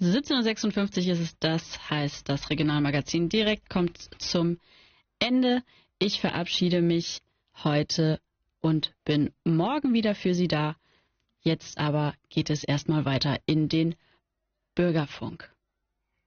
17:56 Uhr ist es, das heißt, das Regionalmagazin direkt kommt zum Ende. Ich verabschiede mich heute und bin morgen wieder für Sie da. Jetzt aber geht es erstmal weiter in den Bürgerfunk.